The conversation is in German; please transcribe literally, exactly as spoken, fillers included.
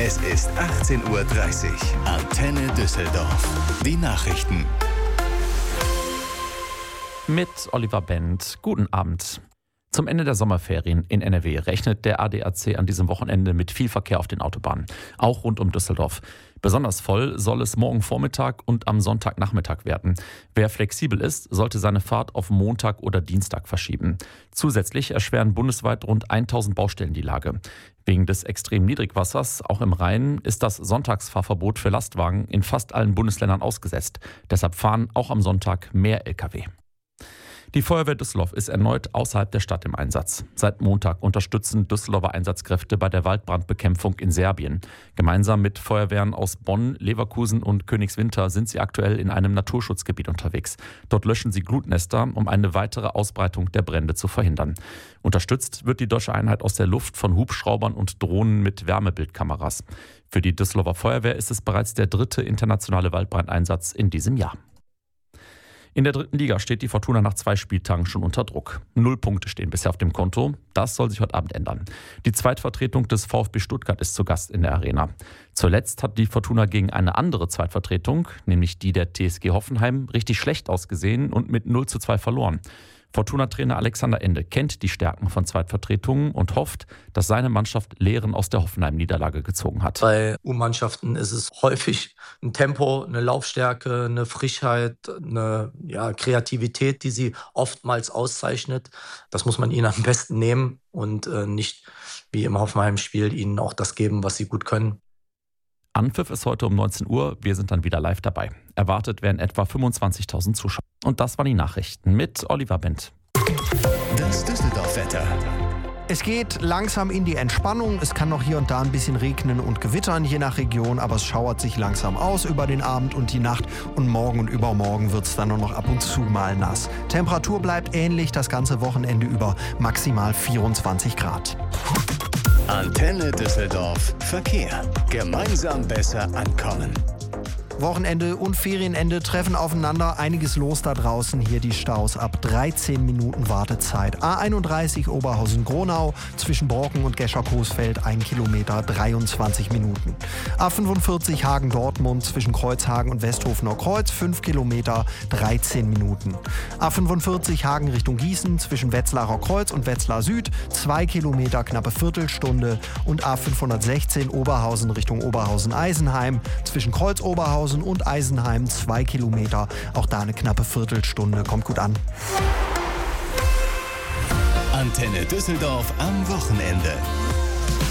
Es ist achtzehn Uhr dreißig. Antenne Düsseldorf. Die Nachrichten. Mit Oliver Bent. Guten Abend. Zum Ende der Sommerferien in N R W rechnet der A D A C an diesem Wochenende mit viel Verkehr auf den Autobahnen, auch rund um Düsseldorf. Besonders voll soll es morgen Vormittag und am Sonntagnachmittag werden. Wer flexibel ist, sollte seine Fahrt auf Montag oder Dienstag verschieben. Zusätzlich erschweren bundesweit rund tausend Baustellen die Lage. Wegen des extremen Niedrigwassers, auch im Rhein, ist das Sonntagsfahrverbot für Lastwagen in fast allen Bundesländern ausgesetzt. Deshalb fahren auch am Sonntag mehr L K W. Die Feuerwehr Düsseldorf ist erneut außerhalb der Stadt im Einsatz. Seit Montag unterstützen Düsseldorfer Einsatzkräfte bei der Waldbrandbekämpfung in Serbien. Gemeinsam mit Feuerwehren aus Bonn, Leverkusen und Königswinter sind sie aktuell in einem Naturschutzgebiet unterwegs. Dort löschen sie Glutnester, um eine weitere Ausbreitung der Brände zu verhindern. Unterstützt wird die deutsche Einheit aus der Luft von Hubschraubern und Drohnen mit Wärmebildkameras. Für die Düsseldorfer Feuerwehr ist es bereits der dritte internationale Waldbrandeinsatz in diesem Jahr. In der dritten Liga steht die Fortuna nach zwei Spieltagen schon unter Druck. Null Punkte stehen bisher auf dem Konto. Das soll sich heute Abend ändern. Die Zweitvertretung des VfB Stuttgart ist zu Gast in der Arena. Zuletzt hat die Fortuna gegen eine andere Zweitvertretung, nämlich die der T S G Hoffenheim, richtig schlecht ausgesehen und mit null zu zwei verloren. Fortuna-Trainer Alexander Ende kennt die Stärken von Zweitvertretungen und hofft, dass seine Mannschaft Lehren aus der Hoffenheim-Niederlage gezogen hat. Bei U-Mannschaften ist es häufig ein Tempo, eine Laufstärke, eine Frischheit, eine ja, Kreativität, die sie oftmals auszeichnet. Das muss man ihnen am besten nehmen und äh, nicht wie im Hoffenheim-Spiel ihnen auch das geben, was sie gut können. Anpfiff ist heute um neunzehn Uhr. Wir sind dann wieder live dabei. Erwartet werden etwa fünfundzwanzigtausend Zuschauer. Und das waren die Nachrichten mit Oliver Bent. Das Düsseldorf-Wetter. Es geht langsam in die Entspannung. Es kann noch hier und da ein bisschen regnen und gewittern, je nach Region. Aber es schauert sich langsam aus über den Abend und die Nacht. Und morgen und übermorgen wird es dann nur noch ab und zu mal nass. Temperatur bleibt ähnlich das ganze Wochenende über, maximal vierundzwanzig Grad. Antenne Düsseldorf. Verkehr. Gemeinsam besser ankommen. Wochenende und Ferienende treffen aufeinander. Einiges los da draußen. Hier die Staus ab dreizehn Minuten Wartezeit. A einunddreißig Oberhausen-Gronau zwischen Brocken und Gescher-Coesfeld ein Kilometer dreiundzwanzig Minuten. A fünfundvierzig Hagen-Dortmund zwischen Kreuzhagen und Westhofener Kreuz fünf Kilometer dreizehn Minuten. A fünfundvierzig Hagen Richtung Gießen zwischen Wetzlarer Kreuz und Wetzlar Süd zwei Kilometer knappe Viertelstunde. Und A fünfhundertsechzehn Oberhausen Richtung Oberhausen-Eisenheim zwischen Kreuz-Oberhausen und Eisenheim zwei Kilometer. Auch da eine knappe Viertelstunde. Kommt gut an. Antenne Düsseldorf am Wochenende.